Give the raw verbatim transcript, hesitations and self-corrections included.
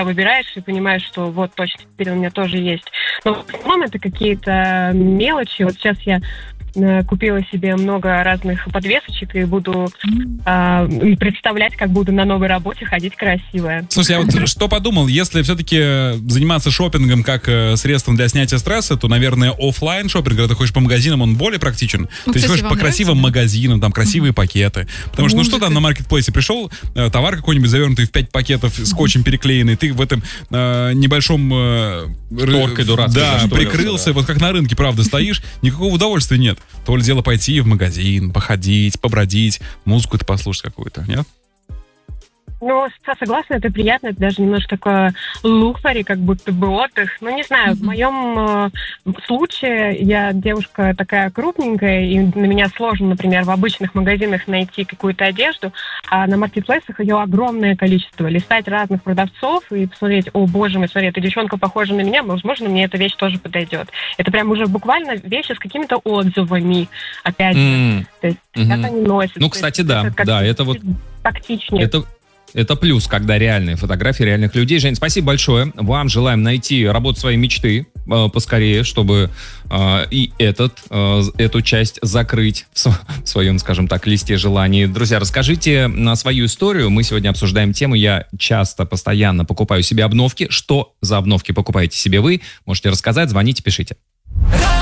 выбираешь и понимаешь, что вот точно теперь у меня тоже есть. Но в основном это какие-то мелочи. Вот сейчас я купила себе много разных подвесочек и буду э, представлять, как буду на новой работе ходить красивая. Слушай, я вот что подумал, если все-таки заниматься шопингом как э, средством для снятия стресса, то, наверное, офлайн шопинг, когда ты ходишь по магазинам, он более практичен. Ну, ты кстати, ходишь по красивым нравится? магазинам, там красивые mm-hmm. пакеты. Потому что, ну что там на маркетплейсе пришел, э, товар какой-нибудь завернутый в пять пакетов, скотчем переклеенный, ты в этом э, небольшом... Э, Шторкой дурацкой. Да, прикрылся, да. Вот как на рынке, правда, стоишь, никакого удовольствия нет. То ли дело пойти в магазин, походить, побродить, музыку-то послушать какую-то, нет? Ну, согласна, это приятно, это даже немножко такое луксари, как будто бы отдых. Ну, не знаю, mm-hmm. в моем э, случае я девушка такая крупненькая, и на меня сложно, например, в обычных магазинах найти какую-то одежду, а на маркетплейсах ее огромное количество. Листать разных продавцов и посмотреть, о, боже мой, смотри, эта девчонка похожа на меня, возможно, мне эта вещь тоже подойдет. Это прям уже буквально вещи с какими-то отзывами, опять же. Mm-hmm. То есть, как mm-hmm. они носят. Ну, кстати, да, это да, это вот... Тактичнее. Это... Это плюс, когда реальные фотографии реальных людей. Жень, спасибо большое. Вам желаем найти работу своей мечты э, поскорее, чтобы э, и этот, э, эту часть закрыть в, в своем, скажем так, листе желаний. Друзья, расскажите на свою историю. Мы сегодня обсуждаем тему. Я часто, постоянно покупаю себе обновки. Что за обновки покупаете себе вы? Можете рассказать, звоните, пишите.